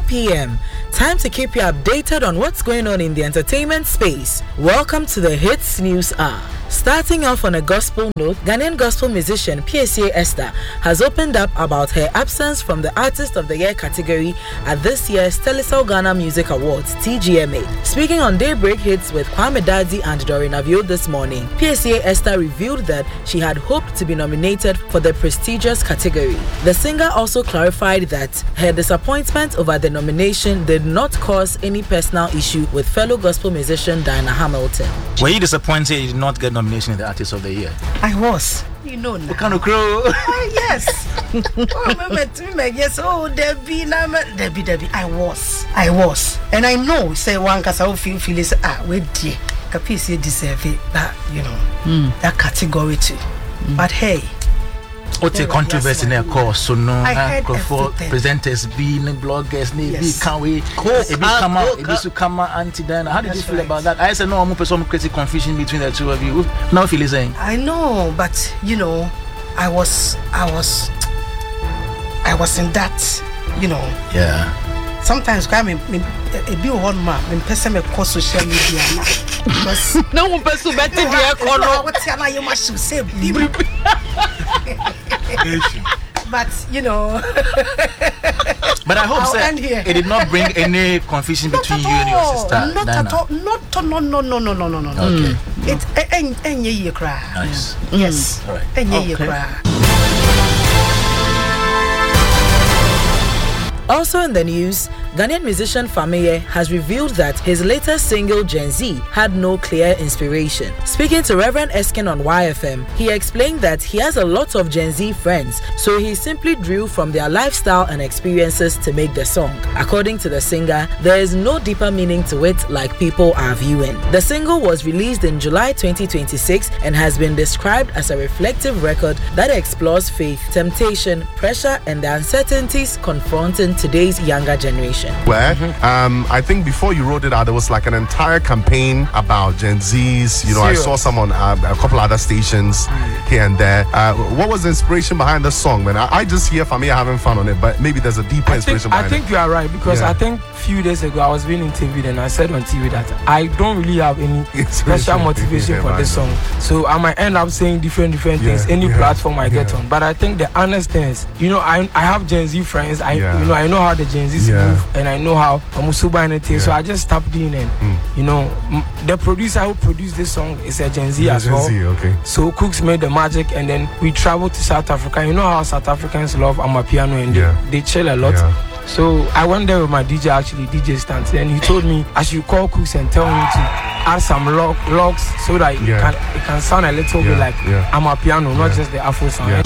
p.m. Time to keep you updated on what's going on in the entertainment space. Welcome to the Hits News Hour. Starting off on a gospel note, Ghanaian gospel musician PSA Esther has opened up about her absence from the Artist of the Year category at this year's Telecel Ghana Music Awards, TGMA. Speaking on Daybreak Hits with Kwame Dadzi and Doreen Avio this morning, PSA Esther revealed that she had hoped to be nominated for the prestigious category. The singer also clarified that her disappointment over the nomination did not cause any personal issue with fellow gospel musician Diana Hamilton. Were you disappointed you did not get nomination in the Artist of the Year? I was. You know now. What kind of crow? Yes. Yes. Oh, Debbie. I was. And I know, say one cause I feel is we dear. Capice deserve it, that, you know, that category too. But hey, what a controversy in a course, so no, for presenters, being bloggers, maybe can't we come out anti then. How did you feel about that? I said no, I'm some crazy confusion between the two of you. Now feel saying I know, but you know, I was in that, you know. Yeah. Sometimes I mean a be one man, when person me call social media now. Because no one person better be a color. What tell you must say. But you know. But I hope it did not bring any confusion between you and your sister. Not at all. No. Okay. It's any cry. Nice. Yes. All right. Any cry. Also in the news, Ghanaian musician Fameye has revealed that his latest single Gen Z had no clear inspiration. Speaking to Reverend Eskin on YFM, he explained that he has a lot of Gen Z friends, so he simply drew from their lifestyle and experiences to make the song. According to the singer, there is no deeper meaning to it like people are viewing. The single was released in July 2026 and has been described as a reflective record that explores faith, temptation, pressure, and the uncertainties confronting today's younger generation. Where I think before you wrote it out, there was like an entire campaign about Gen Zs. You know, I saw some on a couple other stations here and there. What was the inspiration behind the song, man? I just hear Family having fun on it, but maybe there's a deeper inspiration behind it. I think you are right, because I think a few days ago I was being interviewed and I said on TV that I don't really have any special motivation for this song. So I might end up saying different things any platform I get on. But I think the honest thing is, you know, I have Gen Z friends. I know how the Gen Z's move, and I know how Amusuba and everything. So I just stopped doing it. You know, the producer who produced this song is a Gen Z as well. Okay. So Cooks made the magic, and then we traveled to South Africa. You know how South Africans love Amapiano, and they chill a lot. So I went there with my DJ, DJ Stance, and he told me I should call Cooks and tell him to add some logs so that it can sound a little bit like Amapiano, not just the Afro sound.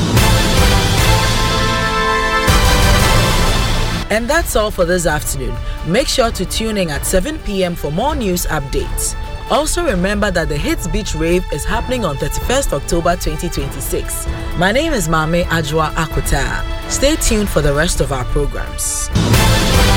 And that's all for this afternoon. Make sure to tune in at 7 p.m. for more news updates. Also remember that the Hits Beach Rave is happening on 31st October 2026. My name is Mame Ajwa Akuta. Stay tuned for the rest of our programs.